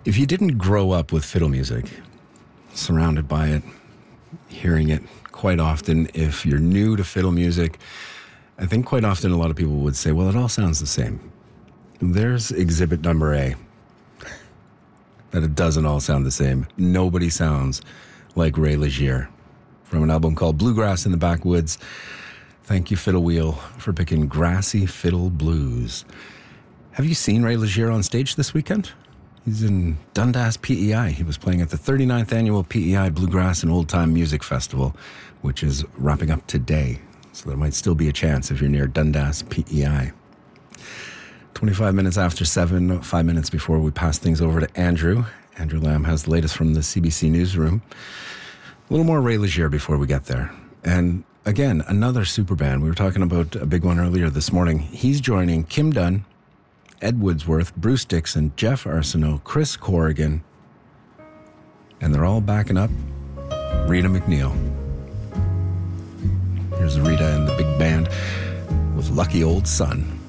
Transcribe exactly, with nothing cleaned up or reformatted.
If you didn't grow up with fiddle music, surrounded by it, hearing it quite often, if you're new to fiddle music, I think quite often a lot of people would say, well, it all sounds the same. There's exhibit number A, that it doesn't all sound the same. Nobody sounds like Ray Legier. From an album called Bluegrass in the Backwoods. Thank you, Fiddle Wheel, for picking Grassy Fiddle Blues. Have you seen Ray Legier on stage this weekend? He's in Dundas, P E I. He was playing at the thirty-ninth Annual P E I Bluegrass and Old Time Music Festival, which is wrapping up today. So there might still be a chance if you're near Dundas, P E I. twenty-five minutes after seven, five minutes before we pass things over to Andrew. Andrew Lamb has the latest from the C B C Newsroom. A little more Ray Legier before we get there. And again, another super band. We were talking about a big one earlier this morning. He's joining Kim Dunn, Ed Woodsworth, Bruce Dixon, Jeff Arsenault, Chris Corrigan, and they're all backing up Rita McNeil. Here's Rita and the big band with Lucky Old Son.